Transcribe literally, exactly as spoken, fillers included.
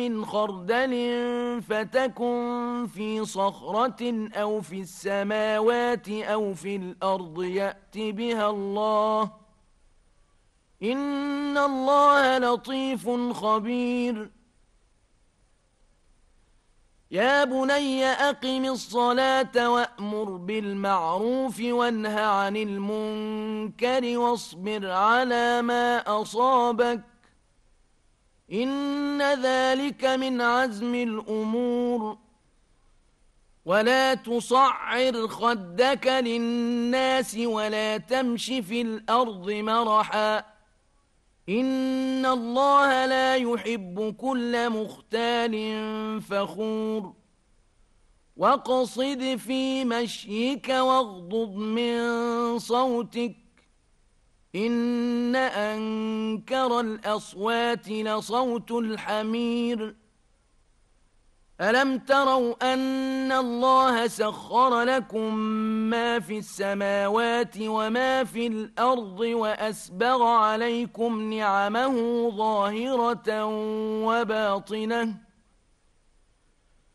من خردل فتكن في صخرة أو في السماوات أو في الأرض يأت بها الله إن الله لطيف خبير يا بني أقم الصلاة وأمر بالمعروف وانه عن المنكر واصبر على ما أصابك إن ذلك من عزم الأمور ولا تصعر خدك للناس ولا تمش في الأرض مرحا إن الله لا يحب كل مختال فخور واقصد في مشيك واغضض من صوتك إن أنكر الأصوات لصوت الحمير ألم تروا أن الله سخر لكم ما في السماوات وما في الأرض وأسبغ عليكم نعمه ظاهرة وباطنة